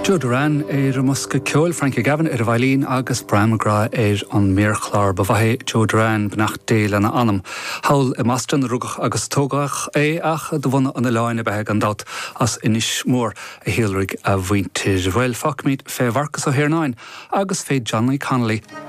Joe Duran musca ceol Frankie Gavin bhailín agus Bramgra an méarchlár ba bhaithe Joe Duran benacht déal an anam. Hawl mastan rugach agus tógach ach do bhna an láine bethe an dat as inis mór a héalrig a bhaintir. Bhfuil facmid fé bharcas ó Hirnáin agus fé Johnny Connolly.